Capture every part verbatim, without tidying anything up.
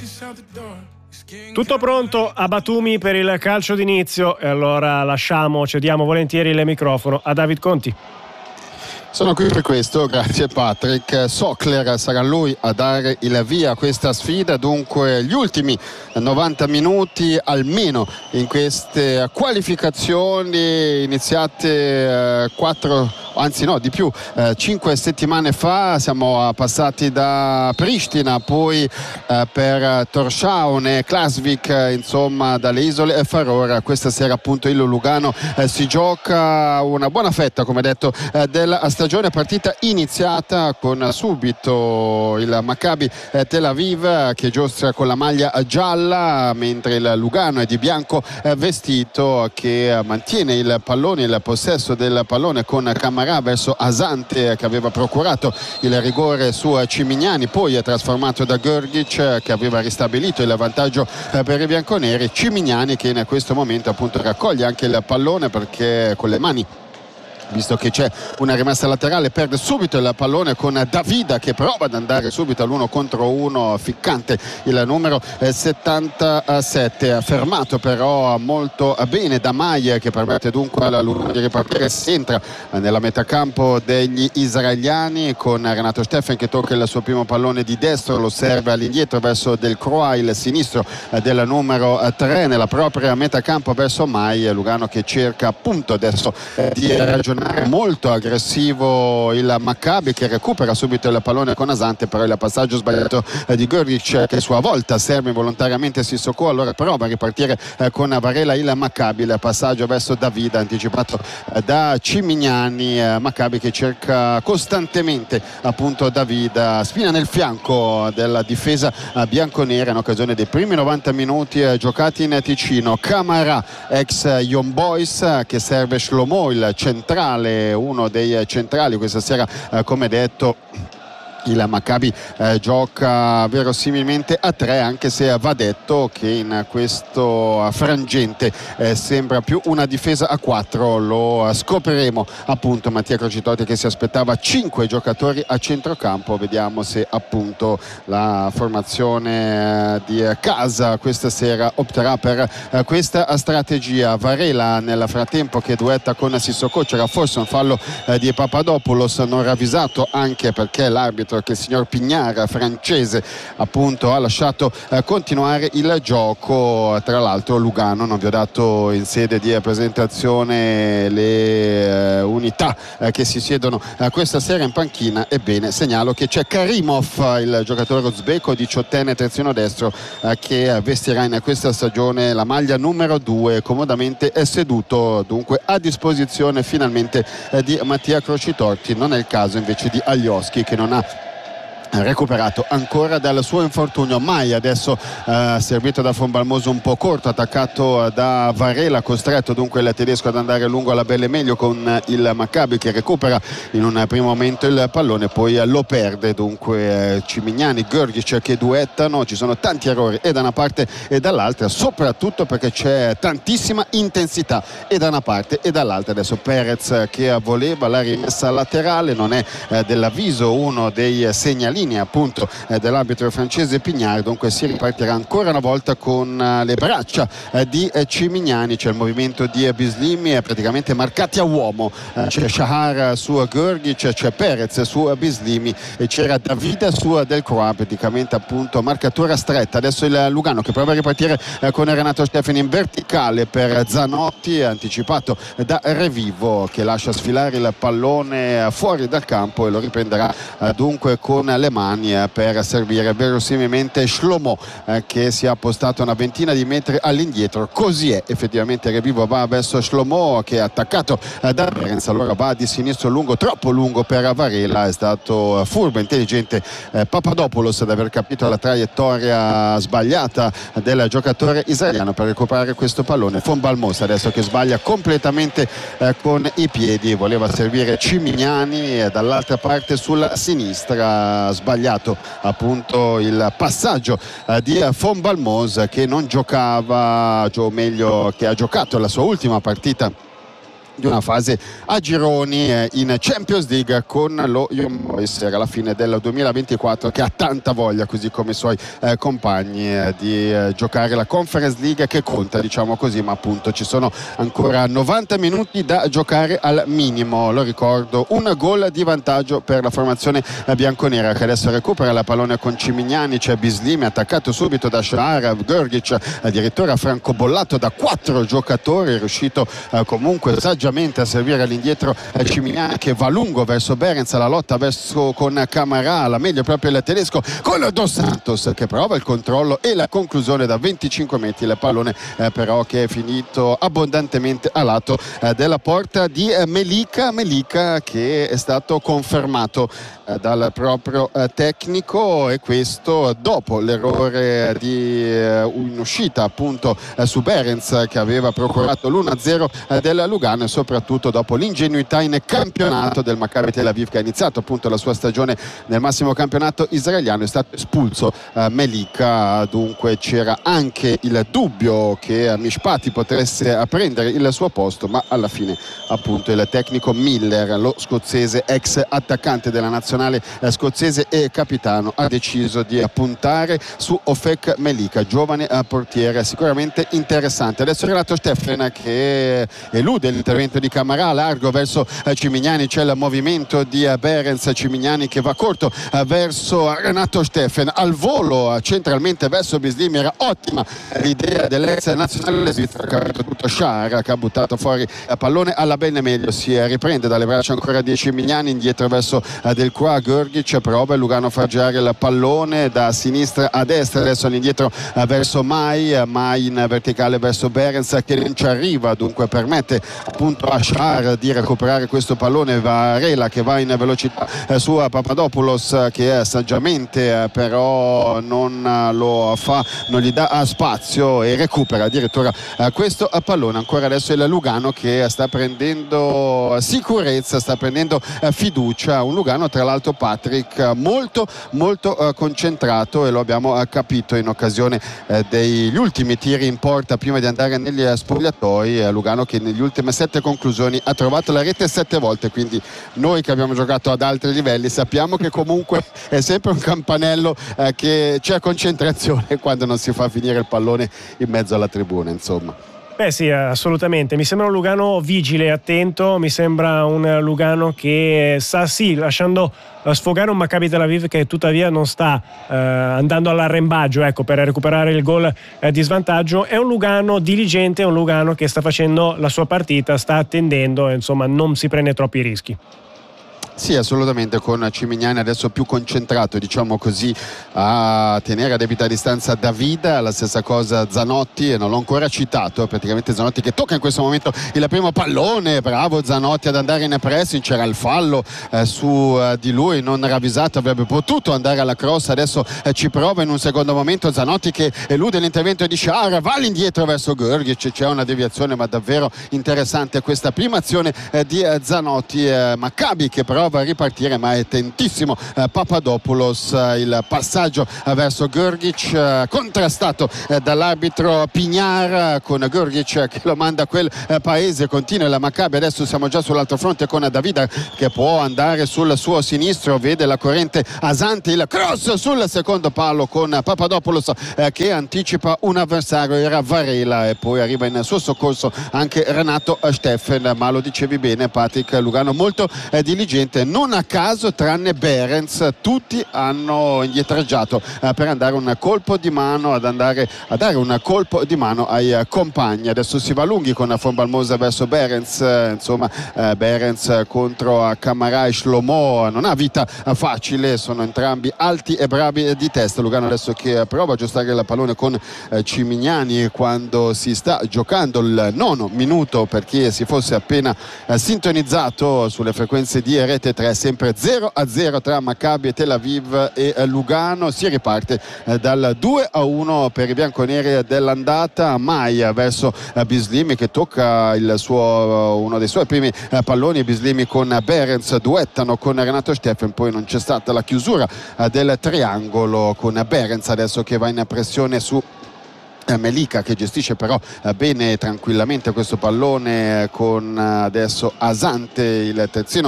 Tutto pronto a Batumi per il calcio d'inizio e allora lasciamo, cediamo volentieri il microfono a David Conti. Sono qui per questo, grazie Patrick. Sokler sarà lui a dare il via a questa sfida, dunque gli ultimi novanta minuti almeno in queste qualificazioni iniziate quattro, anzi no di più, eh, cinque settimane fa. Siamo passati da Pristina, poi eh, per Tórshavn e Klaksvik, eh, insomma dalle isole Faroe. Questa sera appunto il Lugano eh, si gioca una buona fetta, come detto, eh, della stagione. Partita iniziata con subito il Maccabi eh, Tel Aviv che giostra con la maglia gialla, mentre il Lugano è di bianco eh, vestito, che mantiene il pallone, il possesso del pallone con Camarà verso Asante, che aveva procurato il rigore su Cimignani, poi è trasformato da Grgic, che aveva ristabilito il vantaggio per i bianconeri. Cimignani che in questo momento appunto raccoglie anche il pallone, perché con le mani, visto che c'è una rimessa laterale, perde subito il pallone con Davida che prova ad andare subito all'uno contro uno, ficcante il numero settantasette, fermato però molto bene da Maia, che permette dunque alla Lugano di ripartire. Si entra nella metà campo degli israeliani con Renato Steffen che tocca il suo primo pallone di destro, lo serve all'indietro verso Del Croix, il sinistro del numero tre nella propria metà campo verso Maia. Lugano che cerca appunto adesso di ragionare. Molto aggressivo il Maccabi, che recupera subito il pallone con Asante, però il passaggio sbagliato di Grgic, che a sua volta serve involontariamente Sissoko, allora prova a ripartire con Varela il Maccabi. Il passaggio verso Davida anticipato da Cimignani. Maccabi che cerca costantemente appunto Davida, spina nel fianco della difesa bianconera in occasione dei primi novanta minuti giocati in Ticino. Camarà, ex Young Boys, che serve Shlomo, il centrale, uno dei centrali questa sera, eh, come detto. Il Maccabi eh, gioca verosimilmente a tre, anche se va detto che in questo frangente eh, sembra più una difesa a quattro. Lo scopriremo appunto. Mattia Crocitotti che si aspettava cinque giocatori a centrocampo. Vediamo se appunto la formazione eh, di casa questa sera opterà per eh, questa strategia. Varela nel frattempo che duetta con Sissoko, c'era forse un fallo eh, di Papadopoulos non ravvisato, anche perché l'arbitro, che il signor Pignara, francese, appunto ha lasciato eh, continuare il gioco. Tra l'altro Lugano, non vi ho dato in sede di presentazione le eh, unità eh, che si siedono eh, questa sera in panchina. Ebbene, segnalo che c'è Karimov, il giocatore uzbeko, diciottenne terzino destro, eh, che vestirà in questa stagione la maglia numero due, comodamente è seduto dunque a disposizione finalmente eh, di Mattia Crocitorti. Non è il caso invece di Alioski, che non ha recuperato ancora dal suo infortunio. Mai adesso eh, servito da Fonbalmoso un po' corto, attaccato da Varela, costretto dunque il tedesco ad andare lungo alla belle meglio con il Maccabi, che recupera in un primo momento il pallone, poi lo perde. Dunque eh, Cimignani, Grgic che duettano, ci sono tanti errori e da una parte e dall'altra, soprattutto perché c'è tantissima intensità e da una parte e dall'altra. Adesso Perez che voleva la rimessa laterale, non è eh, dell'avviso uno dei segnalini appunto eh, dell'arbitro francese Pignard. Dunque si ripartirà ancora una volta con eh, le braccia eh, di eh, Cimignani. C'è il movimento di eh, Bislimi, eh, praticamente marcati a uomo. Eh, c'è Shahar su Grgic, c'è Perez su eh, Bislimi e c'era Davida su eh, Del Croix, praticamente appunto marcatura stretta. Adesso il Lugano che prova a ripartire eh, con Renato Steffen in verticale per Zanotti, anticipato da Revivo, che lascia sfilare il pallone eh, fuori dal campo e lo riprenderà eh, dunque con le mani eh, per servire verosimilmente Shlomo, eh, che si è appostato una ventina di metri all'indietro. Così è, effettivamente Revivo va verso Shlomo, che è attaccato eh, da Behrens, allora va di sinistro lungo, troppo lungo per Varela. È stato eh, furbo, intelligente eh, Papadopoulos ad aver capito la traiettoria sbagliata del giocatore israeliano per recuperare questo pallone. Fonbalmosa adesso che sbaglia completamente eh, con i piedi, voleva servire Cimignani eh, dall'altra parte sulla sinistra, sbagliato appunto il passaggio eh, di Fonbalmosa, che non giocava, o meglio che ha giocato la sua ultima partita di una fase a gironi eh, in Champions League con lo Young Boys alla fine del duemilaventiquattro, che ha tanta voglia, così come i suoi eh, compagni, eh, di eh, giocare la Conference League, che conta, diciamo così, ma appunto ci sono ancora novanta minuti da giocare al minimo. Lo ricordo, un gol di vantaggio per la formazione eh, bianconera, che adesso recupera la pallone con Cimignani. C'è Bislimi attaccato subito da Shahar, Grgic addirittura francobollato da quattro giocatori, è riuscito eh, comunque saggiamente a servire all'indietro eh, Cimignani, che va lungo verso Behrens, la lotta verso con Camarà, la meglio proprio il tedesco con Dos Santos, che prova il controllo e la conclusione da venticinque metri. Il pallone eh, però che è finito abbondantemente a lato eh, della porta di eh, Melika Melika, che è stato confermato eh, dal proprio eh, tecnico, e questo dopo l'errore di eh, un'uscita appunto eh, su Behrens, che aveva procurato l'uno a zero eh, del Lugano, e soprattutto dopo l'ingenuità in campionato del Maccabi Tel Aviv, che ha iniziato appunto la sua stagione nel massimo campionato israeliano. È stato espulso eh, Melika, dunque c'era anche il dubbio che Mishpati potesse prendere il suo posto, ma alla fine appunto il tecnico Miller, lo scozzese ex attaccante della nazionale eh, scozzese e capitano, ha deciso di puntare su Ofek Melika, giovane eh, portiere sicuramente interessante. Adesso Renato Steffen che elude l'intervento di Camarà, largo verso eh, Cimignani, c'è il movimento di eh, Behrens, Cimignani che va corto eh, verso Renato Steffen, al volo eh, centralmente verso Bislimi. Era ottima l'idea dell'ex nazionale svizzero, che ha fatto tutto Shahar, che ha buttato fuori il pallone alla bene meglio, si eh, riprende dalle braccia ancora di Cimignani, indietro verso eh, Del Qua, Grgic prova, Lugano fa girare il pallone da sinistra a destra, adesso all'indietro eh, verso Mai, Mai in verticale verso Behrens, che non ci arriva, dunque permette appunto a Shahar di recuperare questo pallone. Varela che va in velocità eh, su Papadopoulos, che eh, saggiamente eh, però non eh, lo fa, non gli dà eh, spazio, e recupera addirittura eh, questo eh, pallone. Ancora adesso il Lugano che sta prendendo sicurezza, sta prendendo eh, fiducia, un Lugano tra l'altro, Patrick, molto molto eh, concentrato, e lo abbiamo eh, capito in occasione eh, degli ultimi tiri in porta prima di andare negli eh, spogliatoi. eh, Lugano che negli ultime sette conclusioni ha trovato la rete sette volte, quindi noi che abbiamo giocato ad altri livelli sappiamo che comunque è sempre un campanello eh, che c'è concentrazione quando non si fa finire il pallone in mezzo alla tribuna, insomma. Beh sì, assolutamente, mi sembra un Lugano vigile e attento, mi sembra un Lugano che sta sì lasciando sfogare un Maccabi Tel Aviv che tuttavia non sta eh, andando all'arrembaggio, ecco, per recuperare il gol eh, di svantaggio. È un Lugano diligente, è un Lugano che sta facendo la sua partita, sta attendendo, insomma non si prende troppi rischi. Sì, assolutamente, con Cimignani adesso più concentrato, diciamo così, a tenere a debita distanza Davida. La stessa cosa Zanotti, e non l'ho ancora citato, praticamente Zanotti che tocca in questo momento il primo pallone, bravo Zanotti ad andare in pressing, c'era il fallo eh, su eh, di lui, non ravvisato, avrebbe potuto andare alla cross, adesso eh, ci prova in un secondo momento Zanotti che elude l'intervento di Shahar, va all'indietro verso Grgic, c'è una deviazione, ma davvero interessante questa prima azione eh, di eh, Zanotti. eh, Maccabi che però prova a ripartire, ma è tentissimo eh, Papadopoulos, eh, il passaggio eh, verso Grgic eh, contrastato eh, dall'arbitro Pignar, eh, con Grgic che lo manda a quel eh, paese. Continua la Maccabi, adesso siamo già sull'altro fronte con Davida che può andare sul suo sinistro, vede la corrente Asante, il cross sul secondo palo con Papadopoulos eh, che anticipa un avversario, era Varela, e poi arriva in suo soccorso anche Renato Steffen. Ma lo dicevi bene Patrick, Lugano molto eh, diligente, non a caso tranne Behrens tutti hanno indietreggiato eh, per andare un colpo di mano ad andare a dare un colpo di mano ai eh, compagni. Adesso si va lunghi con Von Balmosa verso Behrens, eh, insomma eh, Behrens contro Camarà e Shlomo non ha vita eh, facile, sono entrambi alti e bravi di testa. Lugano adesso che prova a aggiustare il pallone con eh, Cimignani quando si sta giocando il nono minuto, per chi si fosse appena eh, sintonizzato sulle frequenze di Rete tre, sempre zero a zero tra Maccabi e Tel Aviv e eh, Lugano. Si riparte eh, dal due a uno per i bianconeri dell'andata. Mai verso eh, Bislimi che tocca il suo, uno dei suoi primi eh, palloni. Bislimi con Behrens duettano con Renato Steffen, poi non c'è stata la chiusura eh, del triangolo con Behrens adesso che va in pressione su Melika che gestisce però bene e tranquillamente questo pallone con adesso Asante, il terzino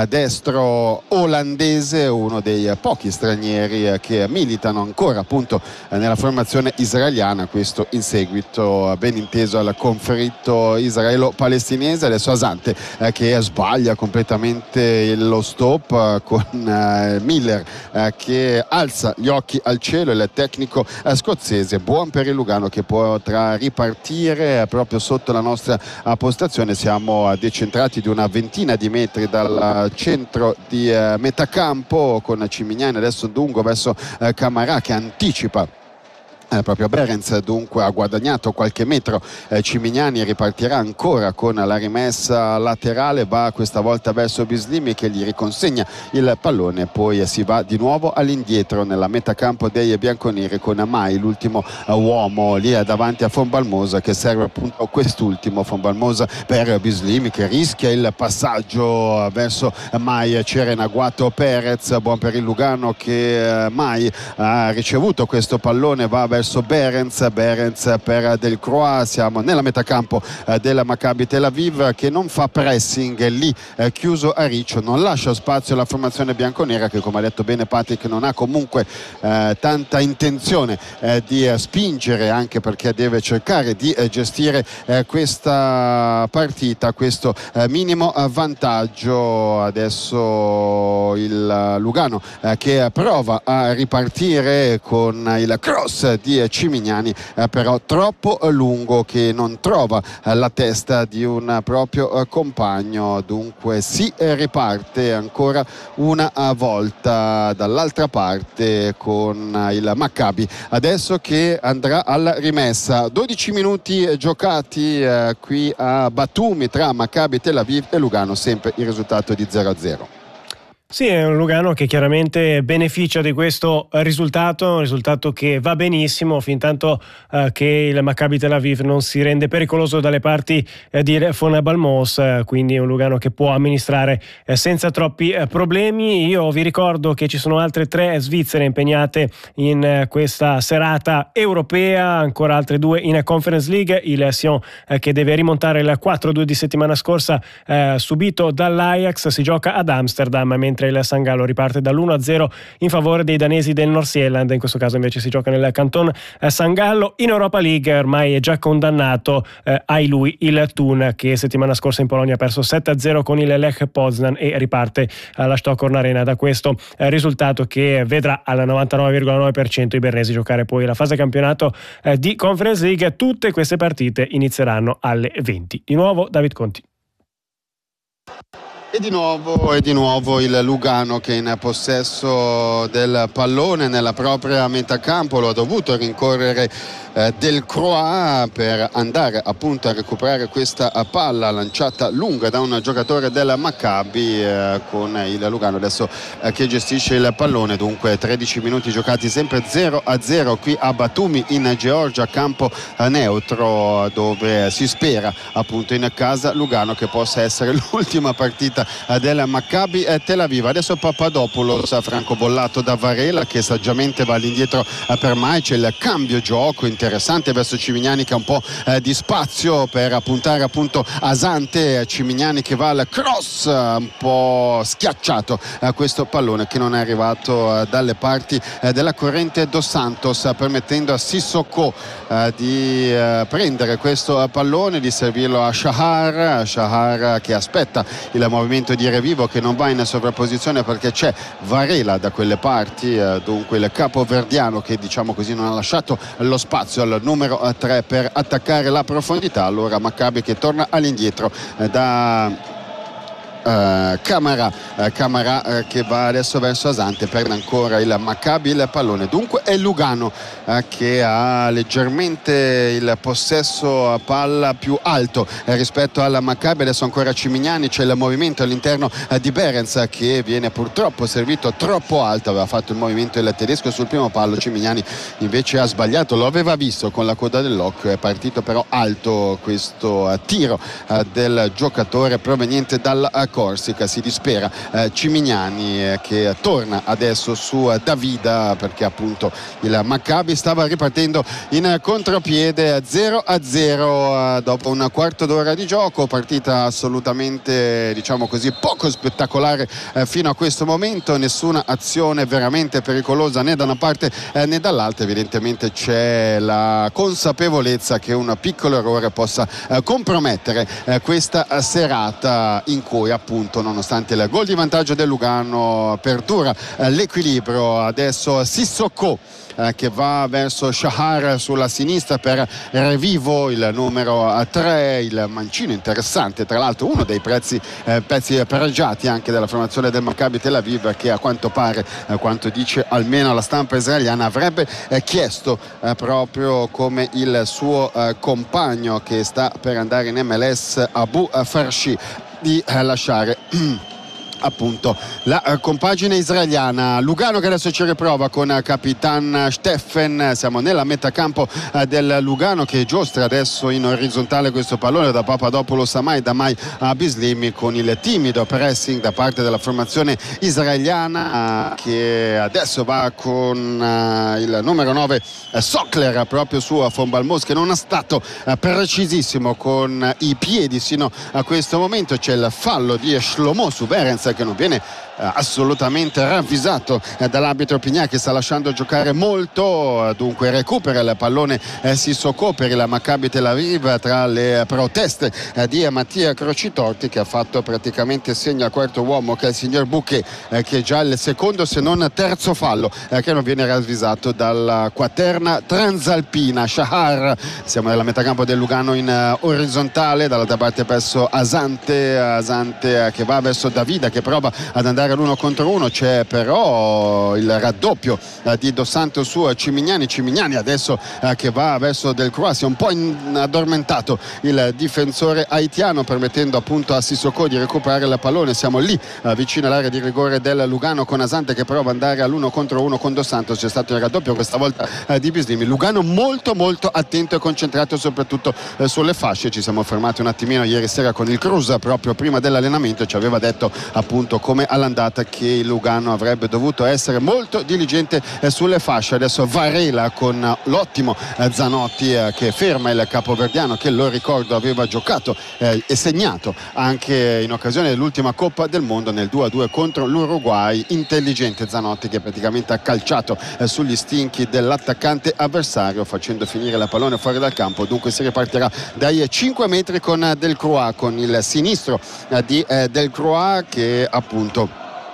destro olandese, uno dei pochi stranieri che militano ancora appunto nella formazione israeliana, questo in seguito ben inteso al conflitto israelo-palestinese. Adesso Asante che sbaglia completamente lo stop con Miller che alza gli occhi al cielo, il tecnico scozzese, buon per il Lugano che potrà ripartire proprio sotto la nostra postazione. Siamo decentrati di una ventina di metri dal centro di eh, metacampo, con Cimignani adesso lungo verso eh, Camarà che anticipa Eh, proprio Behrens, dunque ha guadagnato qualche metro. eh, Cimignani ripartirà ancora con la rimessa laterale, va questa volta verso Bislimi che gli riconsegna il pallone, poi eh, si va di nuovo all'indietro nella metacampo dei bianconeri con Mai, l'ultimo eh, uomo lì eh, davanti a Fonbalmosa, che serve appunto quest'ultimo Fonbalmosa per Bislimi che rischia il passaggio eh, verso Mai. C'era in agguato Perez, buon per il Lugano che eh, Mai ha ricevuto questo pallone, va verso verso Behrens, Behrens per Delcroix. Siamo nella metacampo eh, della Maccabi Tel Aviv che non fa pressing lì eh, chiuso a riccio, non lascia spazio alla formazione bianconera che, come ha detto bene Patrick, non ha comunque eh, tanta intenzione eh, di eh, spingere, anche perché deve cercare di eh, gestire eh, questa partita, questo eh, minimo eh, vantaggio. Adesso il Lugano eh, che prova a ripartire con il cross di Cimignani, eh, però troppo lungo, che non trova eh, la testa di un proprio eh, compagno. Dunque si eh, riparte ancora una volta dall'altra parte con eh, il Maccabi adesso che andrà alla rimessa. dodici minuti giocati eh, qui a Batumi tra Maccabi Tel Aviv e Lugano, sempre il risultato di zero a zero. Sì, è un Lugano che chiaramente beneficia di questo risultato, un risultato che va benissimo fin tanto eh, che il Maccabi Tel Aviv non si rende pericoloso dalle parti eh, di Fonabalmos, eh, quindi è un Lugano che può amministrare eh, senza troppi eh, problemi. Io vi ricordo che ci sono altre tre svizzere impegnate in eh, questa serata europea, ancora altre due in Conference League, il Sion eh, che deve rimontare il quattro a due di settimana scorsa eh, subito dall'Ajax, si gioca ad Amsterdam, mentre il San Gallo riparte dall'uno a zero in favore dei danesi del Nordsjælland. In questo caso invece si gioca nel canton San Gallo. In Europa League ormai è già condannato eh, ai lui il Thun, che settimana scorsa in Polonia ha perso sette a zero con il Lech Poznan e riparte alla Stockholm Arena da questo eh, risultato che vedrà al novantanove virgola nove per cento i bernesi giocare poi la fase campionato eh, di Conference League. Tutte queste partite inizieranno alle venti. Di nuovo David Conti. E di nuovo, e di nuovo il Lugano che è in possesso del pallone nella propria metà campo. Lo ha dovuto rincorrere eh, Delcroix per andare appunto a recuperare questa palla lanciata lunga da un giocatore del Maccabi, eh, con il Lugano adesso eh, che gestisce il pallone. Dunque tredici minuti giocati, sempre zero a zero qui a Batumi in Georgia, campo eh, neutro, dove si spera appunto in casa Lugano che possa essere l'ultima partita del Maccabi Tel Aviv. Adesso Papadopoulos, francobollato da Varela, che saggiamente va all'indietro per Mai. C'è il cambio gioco interessante verso Cimignani che ha un po' eh, di spazio per puntare appunto Asante. Cimignani che va al cross, un po' schiacciato eh, questo pallone che non è arrivato eh, dalle parti eh, della corrente Dos Santos, permettendo a Sissoko eh, di eh, prendere questo pallone, di servirlo a Shahar. Shahar che aspetta il movimento di Revivo, che non va in sovrapposizione perché c'è Varela da quelle parti, eh, dunque il capoverdiano che, diciamo così, non ha lasciato lo spazio al numero tre per attaccare la profondità. Allora Maccabi che torna all'indietro eh, da Uh, Camarà, uh, Camarà uh, che va adesso verso Asante, perde ancora il Maccabi il pallone. Dunque è Lugano uh, che ha leggermente il possesso a palla più alto uh, rispetto alla Maccabi. Adesso ancora Cimignani, c'è il movimento all'interno uh, di Behrens uh, che viene purtroppo servito troppo alto. Aveva fatto il movimento il tedesco sul primo palo, Cimignani invece ha sbagliato, lo aveva visto con la coda dell'occhio, è partito però alto questo uh, tiro uh, del giocatore proveniente dalla uh, Corsica. Si dispera eh, Cimignani eh, che torna adesso su eh, Davida, perché appunto il Maccabi stava ripartendo in contropiede. Zero a zero eh, dopo un quarto d'ora di gioco, partita assolutamente, diciamo così, poco spettacolare eh, fino a questo momento, nessuna azione veramente pericolosa né da una parte eh, né dall'altra. Evidentemente c'è la consapevolezza che un piccolo errore possa eh, compromettere eh, questa serata, in cui appunto, nonostante il gol di vantaggio del Lugano, perdura eh, l'equilibrio. Adesso Sissoko eh, che va verso Shahar sulla sinistra per Revivo, il numero tre, il mancino interessante, tra l'altro uno dei prezzi, eh, pezzi pregiati anche della formazione del Maccabi Tel Aviv, che a quanto pare, eh, quanto dice almeno la stampa israeliana, avrebbe eh, chiesto eh, proprio come il suo eh, compagno che sta per andare in M L S, Abu Farshi, di eh, lasciare appunto la eh, compagine israeliana. Lugano che adesso ci riprova con eh, Capitan Steffen. Siamo nella metà campo eh, del Lugano, che giostra adesso in orizzontale questo pallone da Papadopoulos a Mai, da Mai a Bislimi, con il timido pressing da parte della formazione israeliana, eh, che adesso va con eh, il numero nove eh, Sokler proprio su Von Balmos, che non è stato eh, precisissimo con eh, i piedi sino a questo momento. C'è il fallo di Shlomo su Behrens, che non viene eh, assolutamente ravvisato eh, dall'arbitro Pignà, che sta lasciando giocare molto. Eh, dunque recupera il pallone eh, Sissoko per il Maccabi Tel Aviv, tra le proteste eh, di Mattia Crocitorti, che ha fatto praticamente segno al quarto uomo, che è il signor Bouquet, eh, che è già il secondo se non terzo fallo eh, che non viene ravvisato dalla quaterna transalpina. Shahar, siamo nella metacampo del Lugano in uh, orizzontale, dall'altra parte verso Asante, Asante eh, che va verso Davida, che prova ad andare all'uno contro uno. C'è però il raddoppio eh, di Dos Santos su Cimignani. Cimignani adesso eh, che va verso Del Croix, si è un po' in, addormentato il difensore haitiano, permettendo appunto a Sissoko di recuperare il pallone. Siamo lì eh, vicino all'area di rigore del Lugano, con Asante che prova ad andare all'uno contro uno con Dos Santos. C'è stato il raddoppio questa volta eh, di Bislimi. Lugano molto molto attento e concentrato soprattutto eh, sulle fasce. Ci siamo fermati un attimino ieri sera con il Cruz proprio prima dell'allenamento, ci aveva detto appunto come all'andata che il Lugano avrebbe dovuto essere molto diligente eh, sulle fasce. Adesso Varela con eh, l'ottimo eh, Zanotti eh, che ferma il capoverdiano, che lo ricordo aveva giocato eh, e segnato anche in occasione dell'ultima Coppa del Mondo nel due a due contro l'Uruguay. Intelligente Zanotti, che praticamente ha calciato eh, sugli stinchi dell'attaccante avversario, facendo finire la pallone fuori dal campo. Dunque si ripartirà dai cinque metri con eh, Del Croix, con il sinistro eh, di eh, Del Croix, che appunto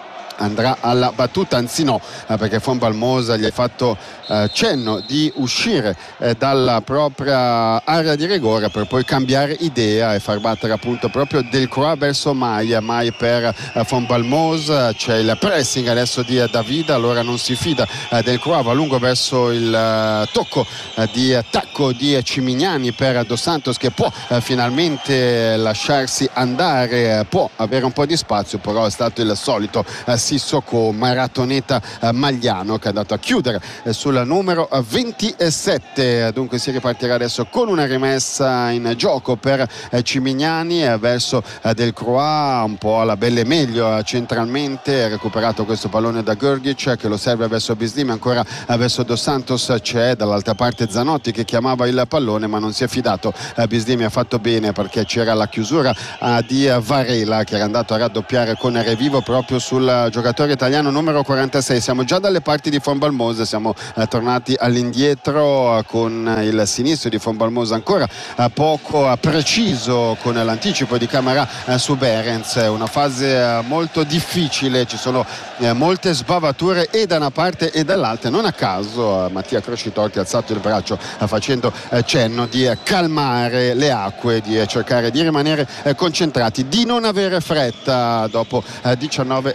andrà alla battuta, anzi no, eh, perché Von Balmos gli ha fatto eh, cenno di uscire eh, dalla propria area di rigore per poi cambiare idea e far battere appunto proprio Del Croix verso Mai. Mai per eh, Von Balmos, c'è il pressing adesso di eh, Davida, allora non si fida eh, Del Croix, va lungo verso il eh, tocco eh, di attacco di eh, Cimignani per Dos Santos, che può eh, finalmente lasciarsi andare, eh, può avere un po' di spazio, però è stato il solito eh, Sissoko maratoneta eh, Magliano, che è andato a chiudere eh, sul numero ventisette. Dunque si ripartirà adesso con una rimessa in gioco per eh, Cimignani eh, verso eh, Del Croix, un po' alla belle meglio eh, centralmente. Ha recuperato questo pallone da Grgic, che lo serve verso Bislimi, ancora eh, verso Dos Santos. C'è dall'altra parte Zanotti che chiamava il pallone, ma non si è fidato. eh, Bislimi ha fatto bene, perché c'era la chiusura eh, di eh, Varela, che era andato a raddoppiare con Revivo proprio sul giocatore italiano numero quarantasei. Siamo già dalle parti di Von Balmos, siamo eh, tornati all'indietro eh, con il sinistro di Von Balmos ancora eh, poco eh, preciso, con l'anticipo di Camara eh, su Behrens. Una fase eh, molto difficile, ci sono eh, molte sbavature e da una parte e dall'altra. Non a caso eh, Mattia Crocitorti ha alzato il braccio eh, facendo eh, cenno di eh, calmare le acque, di eh, cercare di rimanere eh, concentrati, di non avere fretta dopo eh, diciannove minuti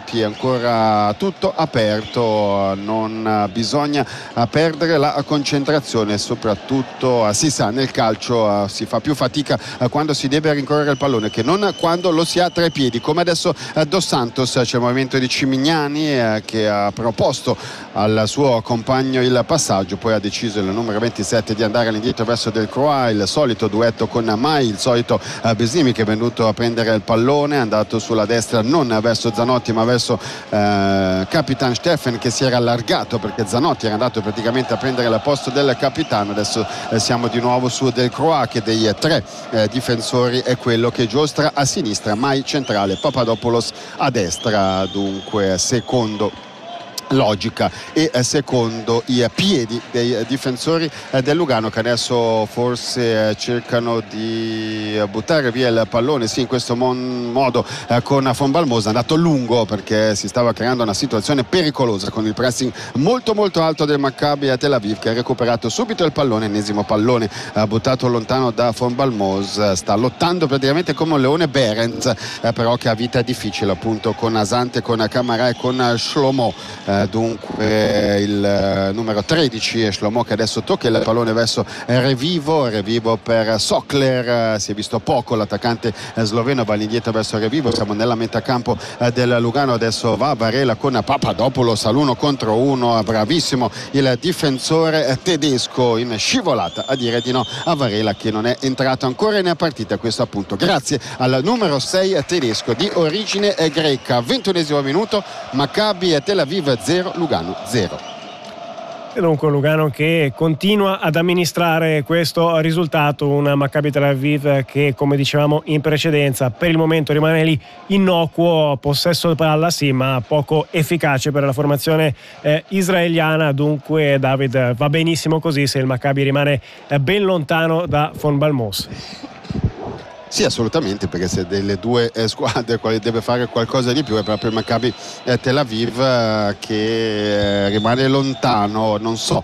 minuti, ancora tutto aperto, non bisogna perdere la concentrazione, soprattutto si sa nel calcio si fa più fatica quando si deve rincorrere il pallone che non quando lo si ha tra i piedi, come adesso Dos Santos. C'è il movimento di Cimignani che ha proposto al suo compagno il passaggio, poi ha deciso il numero ventisette di andare all'indietro verso Del Croix, il solito duetto con Mai, il solito Besnimi che è venuto a prendere il pallone, è andato sulla destra non verso Zanotti ma verso eh, Capitan Steffen, che si era allargato perché Zanotti era andato praticamente a prendere il posto del capitano. Adesso eh, siamo di nuovo su Del Croix, che dei tre eh, difensori è quello che giostra a sinistra, Mai centrale, Papadopoulos a destra. Dunque secondo logica e secondo i piedi dei difensori del Lugano, che adesso forse cercano di buttare via il pallone, sì, in questo modo con Von Balmosa. È andato lungo perché si stava creando una situazione pericolosa con il pressing molto molto alto del Maccabi Tel Aviv, che ha recuperato subito il pallone, ennesimo pallone buttato lontano da Von Balmosa. Sta lottando praticamente come un leone Berend, però che ha vita difficile appunto con Asante, con Camara e con Shlomo. Dunque il numero tredici Shlomo, che adesso tocca il pallone verso Revivo, Revivo per Sokler, si è visto poco l'attaccante sloveno, va all'indietro verso Revivo. Siamo nella metà campo del Lugano, adesso va Varela con Papadopoulos all'uno contro uno, bravissimo il difensore tedesco in scivolata a dire di no a Varela, che non è entrato ancora in partita a questo appunto grazie al numero sei tedesco di origine greca. ventunesimo minuto, Maccabi Tel Aviv zero, Lugano zero. E dunque Lugano che continua ad amministrare questo risultato, un Maccabi Tel Aviv che, come dicevamo in precedenza, per il momento rimane lì innocuo, possesso palla sì, ma poco efficace per la formazione eh, israeliana. Dunque David, va benissimo così se il Maccabi rimane eh, ben lontano da Von Balmos. Sì, assolutamente, perché se delle due eh, squadre quali deve fare qualcosa di più è proprio il Maccabi eh, Tel Aviv eh, che eh, rimane lontano. Non so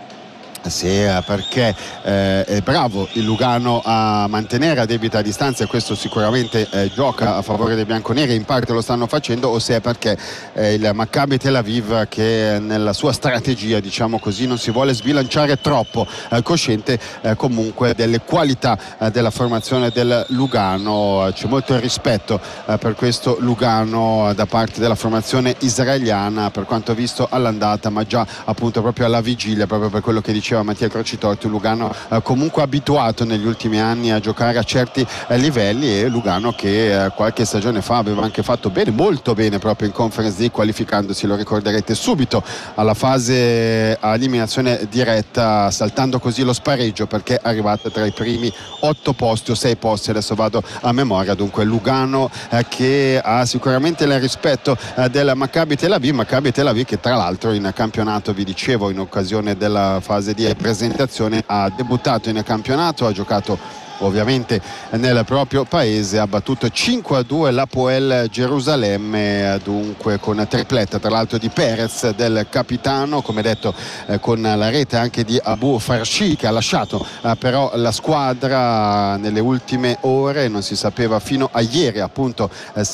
se perché eh, è bravo il Lugano a mantenere a debita distanza, e questo sicuramente eh, gioca a favore dei bianconeri, in parte lo stanno facendo, o se è perché eh, il Maccabi Tel Aviv, che nella sua strategia, diciamo così, non si vuole sbilanciare troppo, eh, cosciente eh, comunque delle qualità eh, della formazione del Lugano. C'è molto rispetto eh, per questo Lugano da parte della formazione israeliana, per quanto visto all'andata, ma già appunto proprio alla vigilia, proprio per quello che diceva Mattia Crocitorti, un Lugano eh, comunque abituato negli ultimi anni a giocare a certi eh, livelli, e Lugano che eh, qualche stagione fa aveva anche fatto bene, molto bene proprio in Conference League, qualificandosi, lo ricorderete, subito alla fase a eliminazione diretta, saltando così lo spareggio, perché è arrivata tra i primi otto posti o sei posti, adesso vado a memoria. Dunque Lugano eh, che ha sicuramente il rispetto eh, del Maccabi Tel Aviv, Maccabi Tel Aviv che tra l'altro in campionato, vi dicevo, in occasione della fase di presentazione, ha debuttato in campionato, ha giocato ovviamente nel proprio paese, ha battuto cinque a due l'Hapoel Gerusalemme, dunque con tripletta tra l'altro di Perez, del capitano, come detto eh, con la rete anche di Abu Farshi, che ha lasciato eh, però la squadra nelle ultime ore. Non si sapeva fino a ieri appunto eh,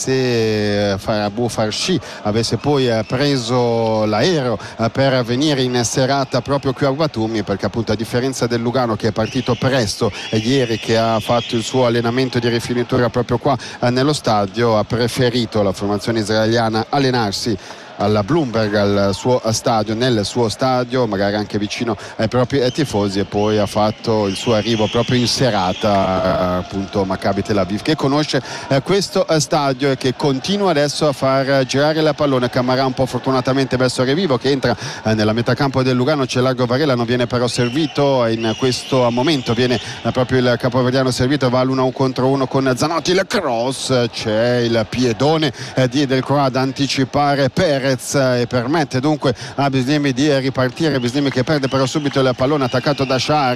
se Abu Farshi avesse poi eh, preso l'aereo eh, per venire in serata proprio qui a Batumi, perché appunto, a differenza del Lugano che è partito presto eh, ieri, che ha fatto il suo allenamento di rifinitura proprio qua eh, nello stadio, ha preferito la formazione israeliana allenarsi alla Bloomberg, al suo stadio, nel suo stadio, magari anche vicino ai propri tifosi, e poi ha fatto il suo arrivo proprio in serata appunto Maccabi Tel Aviv, che conosce eh, questo stadio e che continua adesso a far girare la pallone. Camara un po' fortunatamente verso Revivo, che entra eh, nella metacampo del Lugano, c'è Largo Varela, non viene però servito in questo momento, viene eh, proprio il capoverdiano servito, va all'uno contro uno con Zanotti, il cross, c'è il piedone eh, di Del Croix ad anticipare Perez e permette dunque a Besnimi di ripartire. Besnimi che perde però subito il pallone attaccato da Shahar,